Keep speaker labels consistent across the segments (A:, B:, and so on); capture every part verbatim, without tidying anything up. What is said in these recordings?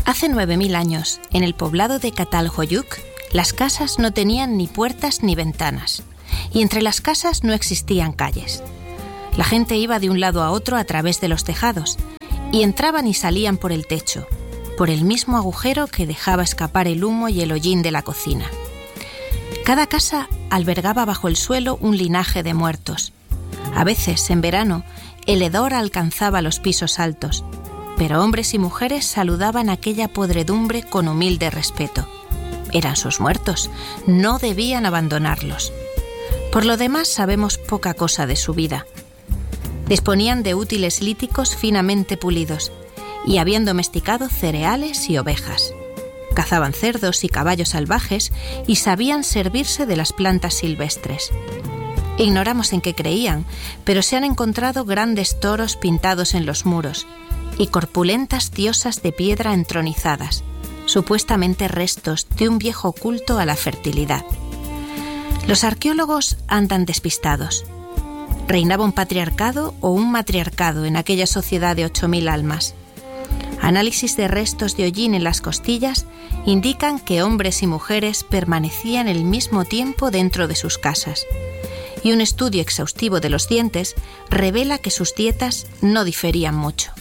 A: Hace nueve mil años, en el poblado de Catalhoyuk, las casas no tenían ni puertas ni ventanas, y entre las casas no existían calles. La gente iba de un lado a otro a través de los tejados, y entraban y salían por el techo, por el mismo agujero que dejaba escapar el humo y el hollín de la cocina. Cada casa albergaba bajo el suelo un linaje de muertos. A veces, en verano, el hedor alcanzaba los pisos altos, pero hombres y mujeres saludaban aquella podredumbre con humilde respeto. Eran sus muertos, no debían abandonarlos. Por lo demás, sabemos poca cosa de su vida. Disponían de útiles líticos finamente pulidos y habían domesticado cereales y ovejas. Cazaban cerdos y caballos salvajes y sabían servirse de las plantas silvestres. Ignoramos en qué creían, pero se han encontrado grandes toros pintados en los muros y corpulentas diosas de piedra entronizadas, supuestamente restos de un viejo culto a la fertilidad. Los arqueólogos andan despistados. ¿Reinaba un patriarcado o un matriarcado en aquella sociedad de ocho mil almas? Análisis de restos de hollín en las costillas indican que hombres y mujeres permanecían el mismo tiempo dentro de sus casas. Y un estudio exhaustivo de los dientes revela que sus dietas no diferían mucho.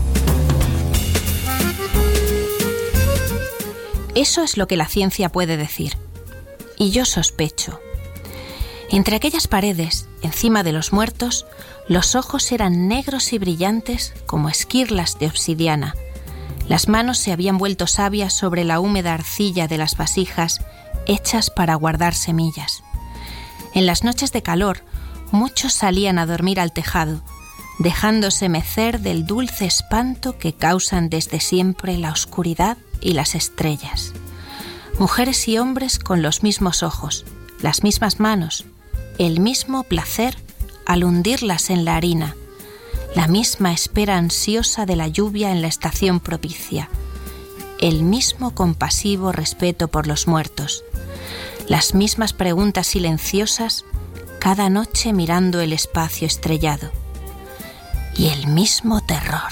A: Eso es lo que la ciencia puede decir. Y yo sospecho. Entre aquellas paredes, encima de los muertos, los ojos eran negros y brillantes como esquirlas de obsidiana. Las manos se habían vuelto sabias sobre la húmeda arcilla de las vasijas hechas para guardar semillas. En las noches de calor, muchos salían a dormir al tejado, dejándose mecer del dulce espanto que causan desde siempre la oscuridad y las estrellas. Mujeres y hombres con los mismos ojos, las mismas manos, el mismo placer al hundirlas en la harina, la misma espera ansiosa de la lluvia en la estación propicia, el mismo compasivo respeto por los muertos, las mismas preguntas silenciosas cada noche mirando el espacio estrellado, y el mismo terror.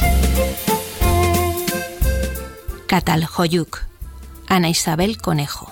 A: Catalhoyuk, Ana Isabel Conejo.